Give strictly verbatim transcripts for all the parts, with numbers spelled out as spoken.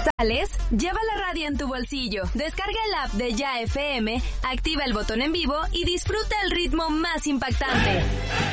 ¿Sales? Lleva la radio en tu bolsillo. Descarga el app de Ya F M, activa el botón en vivo y disfruta el ritmo más impactante.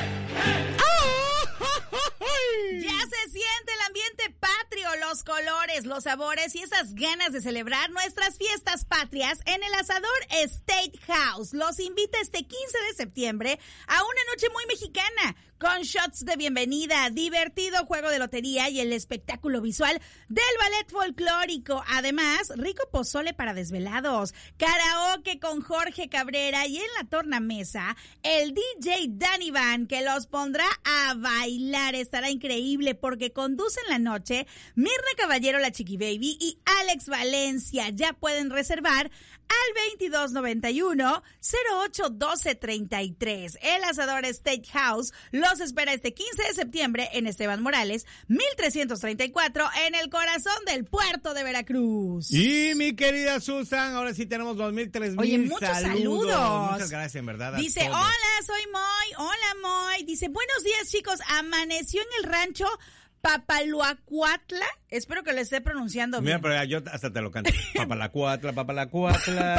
Ya se siente el ambiente patrio, los colores, los sabores y esas ganas de celebrar nuestras fiestas patrias en el Asador State House. Los invita este quince de septiembre a una noche muy mexicana, con shots de bienvenida, divertido juego de lotería y el espectáculo visual del ballet folclórico. Además, rico pozole para desvelados, karaoke con Jorge Cabrera y en la tornamesa, el D J Danny Van, que los pondrá a bailar. Estará increíble porque conducen la noche Mirna Caballero, la Chiqui Baby, y Alex Valencia. Ya pueden reservar al veintidós noventa y uno, cero ocho doce treinta y tres. El Asador State House los espera este quince de septiembre en Esteban Morales, mil trescientos treinta y cuatro, en el corazón del puerto de Veracruz. Y mi querida Susan, ahora sí tenemos dos mil, tres mil. Oye, muchos saludos. saludos. Muchas gracias, en verdad. Dice, todos. Hola, soy Moy. Hola, Moy. Dice, buenos días, chicos. Amaneció en el rancho Papaloacuatla. Espero que lo esté pronunciando bien. Mira, pero yo hasta te lo canto. Papalacuatla, Papalacuatla.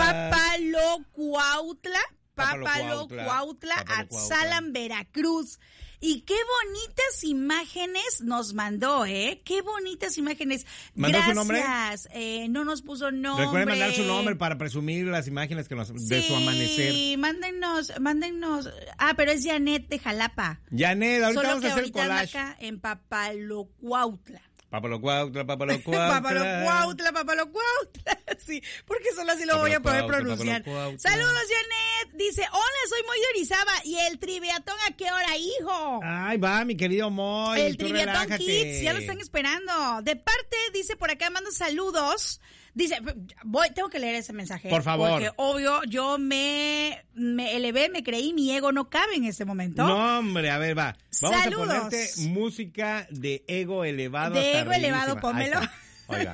Papalocuautla. Papalocuautla, Atzalan, Veracruz. Y qué bonitas imágenes nos mandó, ¿eh? Qué bonitas imágenes. ¿Mandó Gracias. su nombre? Eh, no nos puso nombre. Recuerden mandar su nombre para presumir las imágenes que nos, sí, de su amanecer. Sí, mándennos, mándennos. Ah, pero es Janet de Jalapa. Janet, ahorita Solo vamos a hacer ahorita collage. Acá en Papalocuautla. Papalocuautla, Papalocuautla. Papalocuautla, Papalocuautla. Sí, porque solo así lo voy a poder pronunciar. Saludos, Janet. Dice, hola, soy Moy de Orizaba. ¿Y el triviatón a qué hora, hijo? Ay, va, mi querido Moy. El triviatón Kids, ya lo están esperando. De parte, dice por acá, mando saludos. Dice, voy, tengo que leer ese mensaje. Por favor. Porque obvio, yo me, me elevé, me creí, mi ego no cabe en este momento. No, hombre, a ver, va. Vamos Saludos. a ponerte música de ego elevado. De hasta ego elevado, pónmelo. Oiga.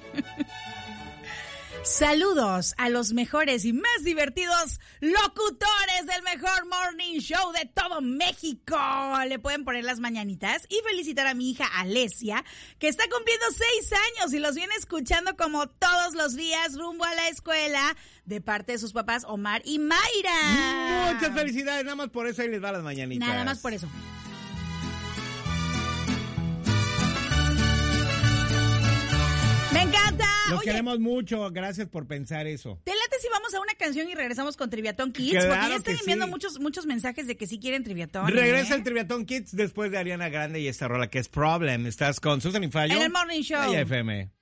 Saludos a los mejores y más divertidos locutores del mejor morning show de todo México. Le pueden poner las mañanitas y felicitar a mi hija Alesia, que está cumpliendo seis años y los viene escuchando como todos los días rumbo a la escuela, de parte de sus papás Omar y Mayra. Muchas felicidades, nada más por eso ahí les va las mañanitas. Nada más por eso. ¡Me encanta! Los Oye, queremos mucho, gracias por pensar eso. ¿te late si vamos a una canción y regresamos con Triviatón Kids? Claro, porque ya están que enviando sí. muchos muchos mensajes de que sí quieren Triviatón. Regresa ¿eh? el Triviatón Kids después de Ariana Grande y esta rola que es Problem. Estás con Susan y Fallo. En el Morning Show. Ay, F M.